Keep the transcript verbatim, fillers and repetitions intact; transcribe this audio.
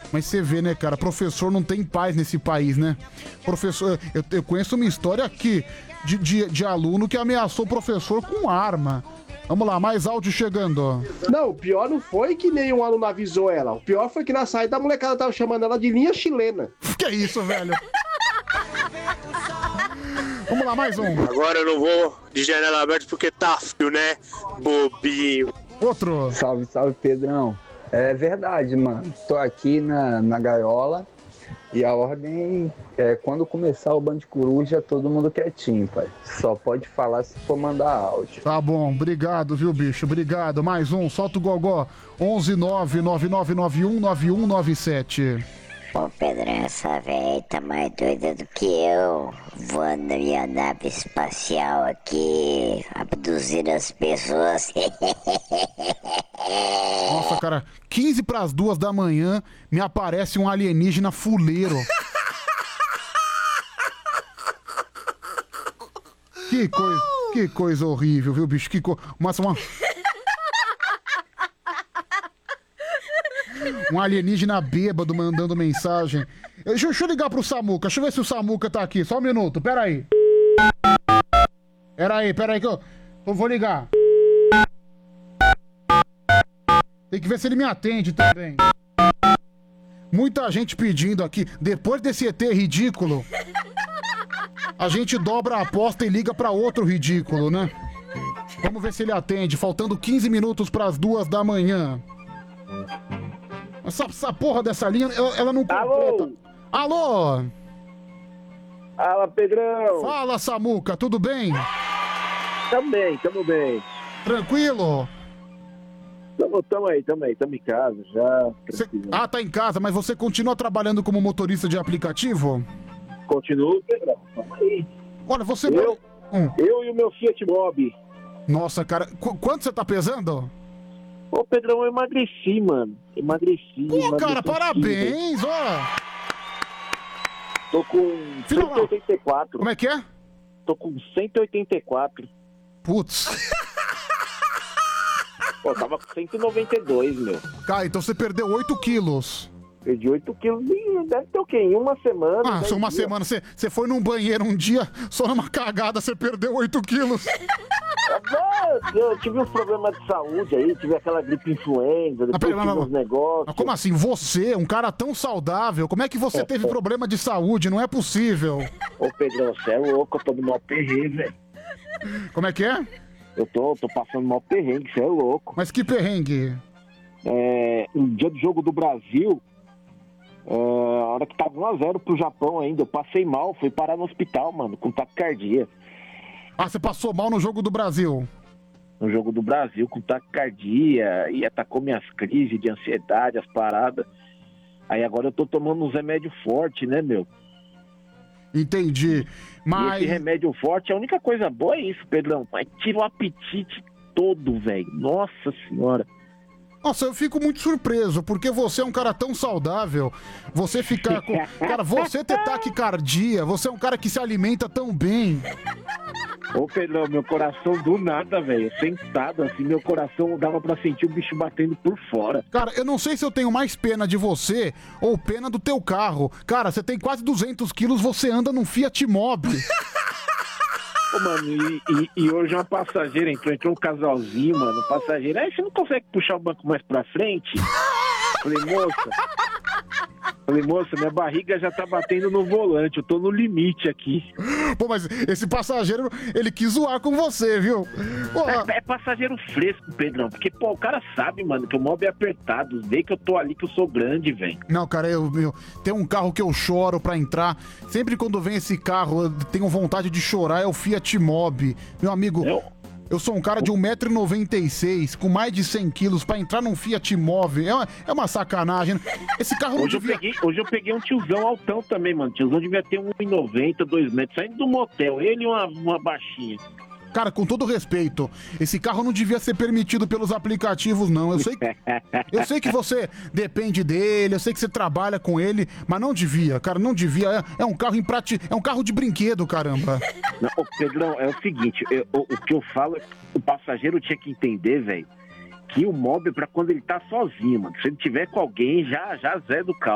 Mas você vê, né, cara, professor não tem paz nesse país, né? Professor, eu, eu conheço uma história aqui de, de, de aluno que ameaçou o professor com arma. Vamos lá, mais áudio chegando. Não, o pior não foi que nenhum aluno avisou ela. O pior foi que na saída a molecada tava chamando ela de linha chilena. Que isso, velho? Vamos lá, mais um. Agora eu não vou de janela aberta porque tá frio, né? Bobinho. Outro. Salve, salve, Pedrão. É verdade, mano. Tô aqui na, na gaiola e a ordem é quando começar o Band Coruja, todo mundo quietinho, pai. Só pode falar se for mandar áudio. Tá bom, obrigado, viu, bicho? Obrigado. Mais um, solta o gogó. onze nove nove nove nove um nove um nove sete. Pô, Pedrão, essa véia tá mais doida do que eu. Voando na minha nave espacial aqui, abduzindo as pessoas. Nossa, cara, quinze pras duas da manhã, me aparece um alienígena fuleiro. Que coisa, que coisa horrível, viu, bicho? Que coisa. Mas uma. Um alienígena bêbado mandando mensagem. Deixa, deixa eu ligar pro Samuca. Deixa eu ver se o Samuca tá aqui. Só um minuto, pera aí. Pera aí, pera aí que eu, eu vou ligar. Tem que ver se ele me atende também. Muita gente pedindo aqui. Depois desse E T ridículo, a gente dobra a aposta e liga pra outro ridículo, né? Vamos ver se ele atende. Faltando quinze minutos pras duas da manhã. Essa, essa porra dessa linha, ela, ela não completa. Alô? Alô? Fala, Pedrão. Fala, Samuca, tudo bem? Tamo bem, tamo bem. Tranquilo? Tamo, tamo aí, tamo aí, tamo em casa já. Cê... Ah, tá em casa, mas você continua trabalhando como motorista de aplicativo? Continuo, Pedrão, tamo aí. Olha, você... Eu, hum. eu e o meu Fiat Mobi. Nossa, cara, qu- quanto você tá pesando? Ô, Pedrão, eu emagreci, mano. Emagreci. Pô, emagreci cara, parabéns, ó. Tô com Final. cento e oitenta e quatro. Como é que é? Tô com cento e oitenta e quatro. Putz. Pô, tava com cento e noventa e dois, meu. Cara, então você perdeu oito quilos. Perdi oito quilos. Deve ter o quê? Em uma semana. Ah, só uma dias. semana. Você, você foi num banheiro um dia, só numa cagada, você perdeu oito quilos. Eu tive uns problemas de saúde aí, tive aquela gripe influenza, depois Ah, pera, tive mas- uns negócios. Mas como assim? Você, um cara tão saudável, como é que você teve problema de saúde? Não é possível. Ô, Pedrão, você é louco, eu tô no maior perrengue, velho. Como é que é? Eu tô, tô passando maior perrengue, você é louco. Mas que perrengue? É, no dia do jogo do Brasil, é, a hora que tava um a zero pro Japão ainda, eu passei mal, fui parar no hospital, mano, com taquicardia. Ah, você passou mal no jogo do Brasil. No jogo do Brasil, com taquicardia, e atacou minhas crises de ansiedade, as paradas. Aí agora eu tô tomando uns remédios fortes, né, meu? Entendi. E Mas. esse remédio forte, a única coisa boa é isso, Pedrão. Mas tira o apetite todo, velho. Nossa senhora. Nossa, eu fico muito surpreso, porque você é um cara tão saudável. Você ficar com. Cara, você ter taquicardia, você é um cara que se alimenta tão bem. Ô, Pedrão, meu coração do nada, velho. Sentado assim, meu coração dava pra sentir o bicho batendo por fora. Cara, eu não sei se eu tenho mais pena de você ou pena do teu carro. Cara, você tem quase duzentos quilos, você anda num Fiat Mobi. Ô, mano, e, e- e hoje uma passageira entrou, entrou um casalzinho, mano, passageira. Aí você não consegue puxar o banco mais pra frente? Falei, moça. Falei, moça, minha barriga já tá batendo no volante, eu tô no limite aqui. Pô, mas esse passageiro, ele quis zoar com você, viu? Pô, É, é passageiro fresco, Pedrão, porque, pô, o cara sabe, mano, que o mob é apertado, vê que eu tô ali, que eu sou grande, velho. Não, cara, eu, eu tem um carro que eu choro pra entrar. Sempre quando vem esse carro, eu tenho vontade de chorar, é o Fiat Mobi. Meu amigo, eu, eu sou um cara de um metro e noventa e seis, com mais de cem quilos, pra entrar num Fiat Mobi. É uma, é uma sacanagem. Esse carro não Hoje eu, devia... peguei, hoje eu peguei um tiozão altão também, mano. Tiozão devia ter um e noventa, dois metros, saindo do motel. Ele e uma, uma baixinha. Cara, com todo respeito, esse carro não devia ser permitido pelos aplicativos, não. Eu sei, eu sei que você depende dele, eu sei que você trabalha com ele, mas não devia, cara, não devia. É, é um carro imprati... é um carro de brinquedo, caramba. Não, ô, Pedrão, é o seguinte, eu- o, o que eu falo é que o passageiro tinha que entender, velho, que o mob é pra quando ele tá sozinho, mano. Se ele tiver com alguém, já, já zé do carro.